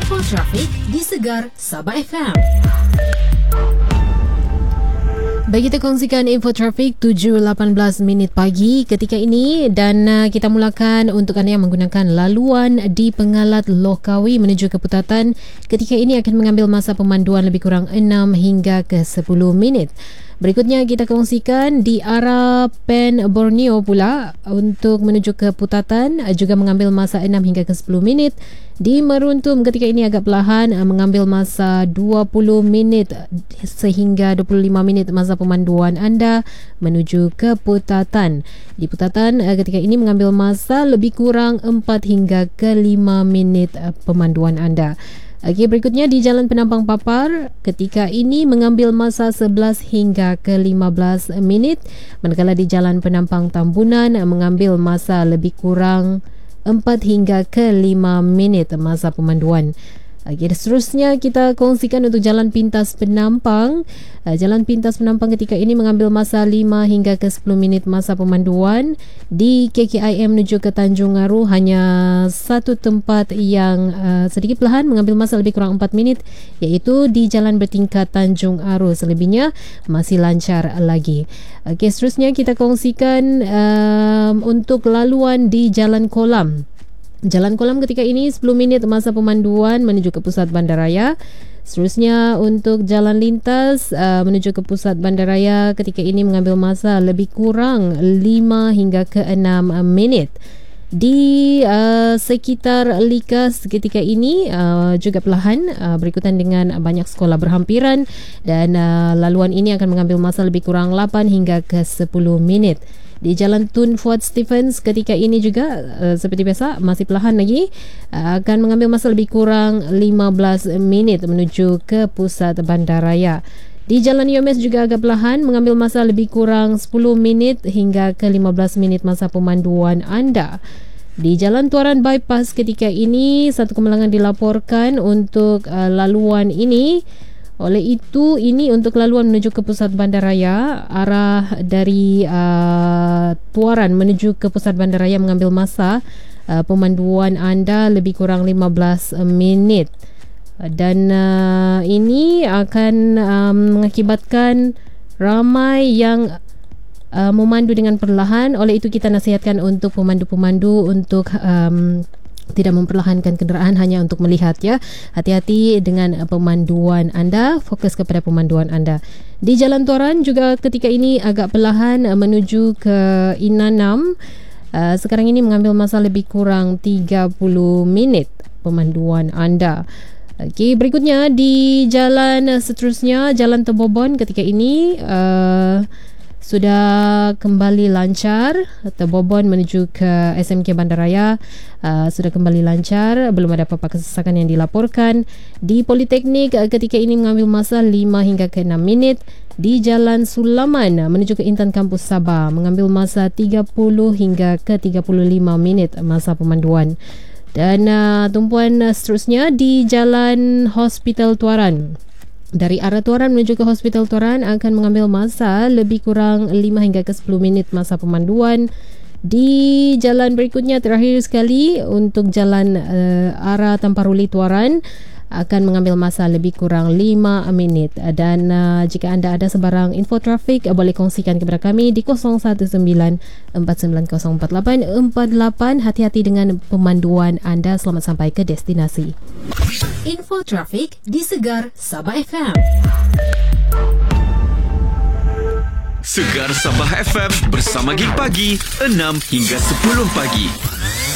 Info Trafik di Segar Sabah FM. Baik, kita kongsikan info trafik 7.18 minit pagi ketika ini dan kita mulakan untuk anda yang menggunakan laluan di Pengalat Lokawi menuju ke Putatan. Ketika ini akan mengambil masa pemanduan lebih kurang 6 hingga ke 10 minit. Berikutnya kita kongsikan di arah Pen Borneo pula untuk menuju ke Putatan juga mengambil masa 6 hingga ke 10 minit. Di Meruntum ketika ini agak perlahan mengambil masa 20 minit sehingga 25 minit masa pemanduan anda menuju ke Putatan. Di Putatan ketika ini mengambil masa lebih kurang 4 hingga ke 5 minit pemanduan anda. Okey, berikutnya di Jalan Penampang Papar ketika ini mengambil masa 11 hingga ke 15 minit, manakala di Jalan Penampang Tambunan mengambil masa lebih kurang 4 hingga ke 5 minit masa pemanduan. Okey, seterusnya kita kongsikan untuk Jalan Pintas Penampang. Jalan Pintas Penampang ketika ini mengambil masa 5 hingga ke 10 minit masa pemanduan. Di KKIM menuju ke Tanjung Aru hanya satu tempat yang sedikit perlahan mengambil masa lebih kurang 4 minit, iaitu di Jalan Bertingkat Tanjung Aru. Selebihnya masih lancar lagi. Okey, seterusnya kita kongsikan untuk laluan di Jalan Kolam. Jalan Kolam ketika ini 10 minit masa pemanduan menuju ke pusat bandaraya. Seterusnya untuk jalan lintas menuju ke pusat bandaraya ketika ini mengambil masa lebih kurang 5 hingga ke 6 minit. Di sekitar Likas ketika ini juga perlahan berikutan dengan banyak sekolah berhampiran dan laluan ini akan mengambil masa lebih kurang 8 hingga ke 10 minit. Di Jalan Tun Fuad Stephens ketika ini juga seperti biasa masih perlahan lagi akan mengambil masa lebih kurang 15 minit menuju ke pusat bandaraya. Di Jalan Yomes juga agak perlahan mengambil masa lebih kurang 10 minit hingga ke 15 minit masa pemanduan anda. Di Jalan Tuaran Bypass ketika ini satu kemalangan dilaporkan untuk laluan ini. Oleh itu, ini untuk laluan menuju ke pusat bandaraya, arah dari Tuaran menuju ke pusat bandaraya mengambil masa pemanduan anda lebih kurang 15 minit. Dan ini akan mengakibatkan ramai yang memandu dengan perlahan. Oleh itu kita nasihatkan untuk pemandu-pemandu untuk tidak memperlahankan kenderaan hanya untuk melihat ya. Hati-hati dengan pemanduan anda, fokus kepada pemanduan anda. Di Jalan Tuaran juga ketika ini agak perlahan menuju ke Inanam. Sekarang ini mengambil masa lebih kurang 30 minit pemanduan anda. Okey, berikutnya di jalan seterusnya Jalan Tebobon ketika ini sudah kembali lancar. Tebobon menuju ke SMK Bandaraya sudah kembali lancar, belum ada apa-apa kesesakan yang dilaporkan. Di Politeknik ketika ini mengambil masa 5 hingga ke 6 minit. Di Jalan Sulaman menuju ke Intan Kampus Sabah mengambil masa 30 hingga ke 35 minit masa pemanduan. Dan tumpuan seterusnya di Jalan Hospital Tuaran. Dari arah Tuaran menuju ke Hospital Tuaran akan mengambil masa lebih kurang 5 hingga ke 10 minit masa pemanduan. Di jalan berikutnya terakhir sekali untuk jalan arah Tamparuli Tuaran akan mengambil masa lebih kurang 5 minit. Dan jika anda ada sebarang info trafik boleh kongsikan kepada kami di 0194904848. Hati-hati dengan pemanduan anda. Selamat sampai ke destinasi. Info trafik di Segar Sabah FM. Segar Sabah FM bersama Gig Pagi 6 hingga 10 pagi.